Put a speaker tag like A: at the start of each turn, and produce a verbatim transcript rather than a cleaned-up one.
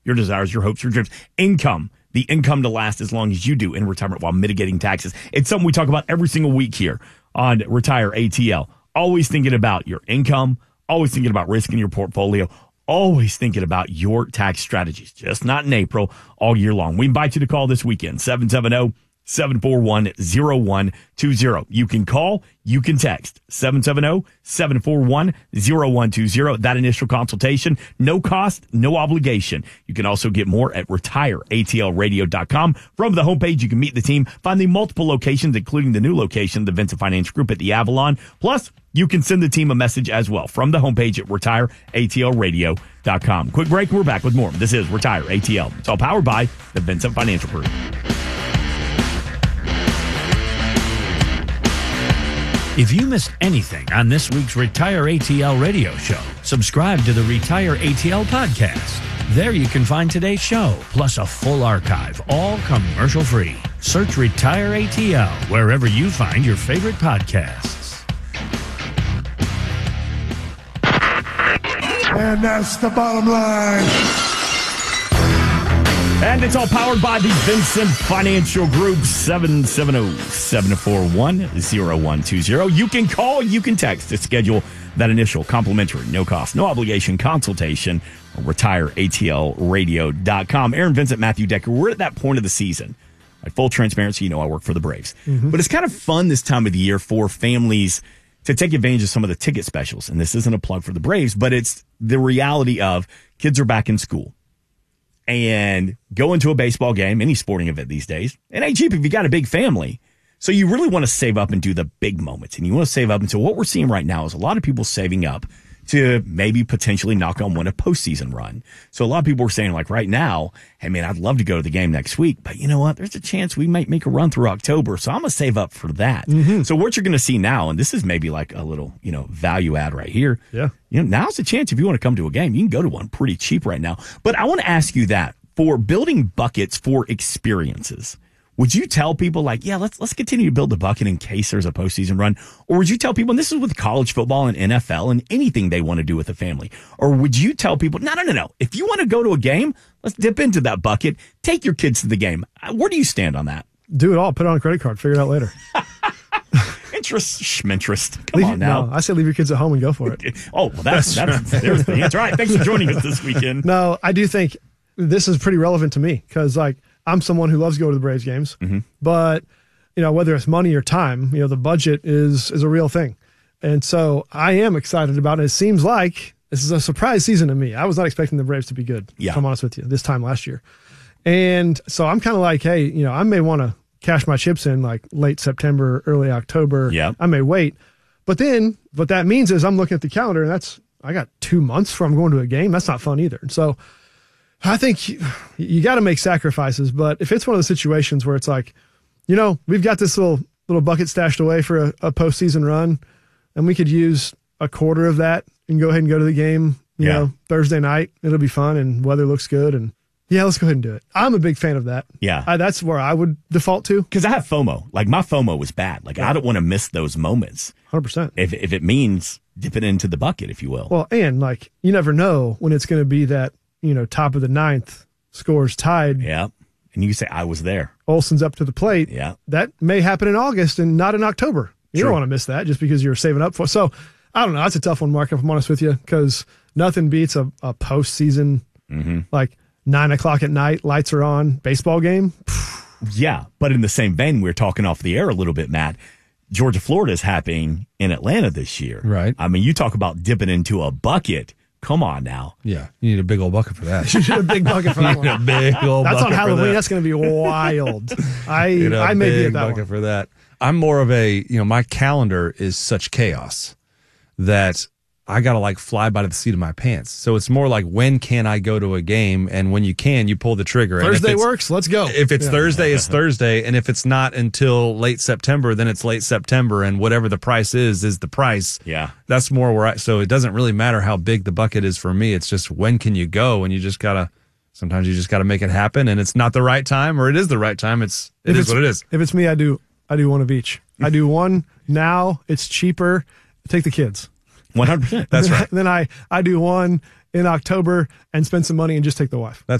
A: your desires, your hopes, your dreams. Income, the income to last as long as you do in retirement while mitigating taxes. It's something we talk about every single week here on Retire A T L. Always thinking about your income, always thinking about risk in your portfolio, always thinking about your tax strategies, just not in April, all year long. We invite you to call this weekend, seven seven zero, seven four one, zero one two zero. You can call, you can text, seven seven zero, seven four one, zero one two zero. That initial consultation, no cost, no obligation. You can also get more at retire A T L radio dot com. From the homepage, you can meet the team, find the multiple locations, including the new location, the Vincent Finance Group at the Avalon. Plus, you can send the team a message as well from the homepage at retire A T L radio dot com. Quick break. We're back with more. This is Retire A T L. It's all powered by the Vincent Financial Group.
B: If you missed anything on this week's Retire A T L radio show, subscribe to the Retire A T L podcast. There you can find today's show, plus a full archive, all commercial-free. Search Retire A T L wherever you find your favorite podcasts.
C: And that's the bottom line.
A: And it's all powered by the Vincent Financial Group, seven seven zero, seven four one, zero one two zero. You can call, you can text to schedule that initial complimentary, no cost, no obligation consultation. retire A T L radio dot com. Aaron Vincent, Matthew Decker, we're at that point of the season. Like full transparency, you know I work for the Braves. Mm-hmm. But it's kind of fun this time of the year for families to take advantage of some of the ticket specials. And this isn't a plug for the Braves, but it's the reality of kids are back in school. And going to a baseball game, any sporting event these days, it ain't cheap if you got a big family. So you really want to save up and do the big moments. And you want to save up. And so what we're seeing right now is a lot of people saving up to maybe potentially knock on one a postseason run. So a lot of people are saying, like, right now, hey, man, I'd love to go to the game next week. But you know what? There's a chance we might make a run through October. So I'm going to save up for that. Mm-hmm. So what you're going to see now, and this is maybe like a little, you know, value add right here.
D: Yeah.
A: You know, now's a chance if you want to come to a game, you can go to one pretty cheap right now. But I want to ask you that for building buckets for experiences. Would you tell people like, yeah, let's let's continue to build the bucket in case there's a postseason run? Or would you tell people, and this is with college football and N F L and anything they want to do with a family, or would you tell people, no, no, no, no. If you want to go to a game, let's dip into that bucket. Take your kids to the game. Where do you stand on that?
D: Do it all. Put it on a credit card. Figure it out later.
A: Interest, schminterest. Come
D: leave,
A: on now.
D: No, I say leave your kids at home and go for it.
A: oh, well, that's, that's, that's, there's the answer. All right. Thanks for joining us this weekend.
D: No, I do think this is pretty relevant to me because, like, I'm someone who loves to go to the Braves games, mm-hmm. but, you know, whether it's money or time, you know, the budget is is a real thing. And so I am excited about it. It seems like this is a surprise season to me. I was not expecting the Braves to be good,
A: yeah.
D: if I'm honest with you, this time last year. And so I'm kind of like, hey, you know, I may want to cash my chips in like late September, early October.
A: Yeah.
D: I may wait. But then what that means is I'm looking at the calendar, and that's, I got two months before I'm going to a game. That's not fun either. And so I think you, you got to make sacrifices, but if it's one of those situations where it's like, you know, we've got this little little bucket stashed away for a, a postseason run, and we could use a quarter of that and go ahead and go to the game, you
A: yeah.
D: know, Thursday night. It'll be fun and weather looks good, and yeah, let's go ahead and do it. I'm a big fan of that.
A: Yeah,
D: I, that's where I would default to
A: because I have FOMO. Like my FOMO was bad. Like yeah. I don't want to miss those moments.
D: one hundred percent.
A: If if it means dip it into the bucket, if you will.
D: Well, and like you never know when it's going to be that. You know, top of the ninth, scores tied.
A: Yeah. And you can say, I was there.
D: Olsen's up to the plate.
A: Yeah.
D: That may happen in August and not in October. You True. Don't want to miss that just because you're saving up for it. So, I don't know. That's a tough one, Mark, if I'm honest with you, because nothing beats a, a postseason, mm-hmm. like nine o'clock at night, lights are on, baseball game.
A: Yeah. But in the same vein, we were talking off the air a little bit, Matt. Georgia, Florida is happening in Atlanta this year.
E: Right.
A: I mean, you talk about dipping into a bucket. Come on now.
E: Yeah, you need a big old bucket for that.
D: You need a big bucket for that one.
E: a big old
D: That's
E: bucket
D: on Halloween.
E: That.
D: That's going to be wild. I
E: you know,
D: I may be at that
E: bucket
D: one.
E: for that. I'm more of a, you know, my calendar is such chaos that I got to like fly by the seat of my pants. So it's more like when can I go to a game, and when you can, you pull the trigger.
D: Thursday works. Let's go.
E: If it's
D: yeah.
E: Thursday, it's Thursday, and if it's not until late September, then it's late September, and whatever the price is is the price.
A: Yeah,
E: that's more where I. So it doesn't really matter how big the bucket is for me. It's just when can you go, and you just gotta. Sometimes you just gotta make it happen, and it's not the right time, or it is the right time. It's it
D: if
E: is what it is.
D: If it's me, I do I do one of each. I do one now. It's cheaper. Take the kids.
A: one hundred percent.
E: That's right.
D: Then I, I do one in October and spend some money and just take the wife.
E: That's